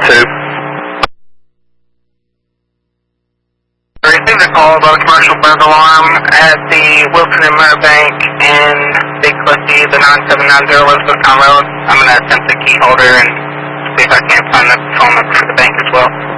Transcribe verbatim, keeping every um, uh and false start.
two. I received a call about a commercial burglar alarm at the Wilson and Murray Bank in Big Cliffy, the nine seven nine zero Elizabeth Town Road. I'm going to attempt the key holder and see if I can't find the phone number for the bank as well.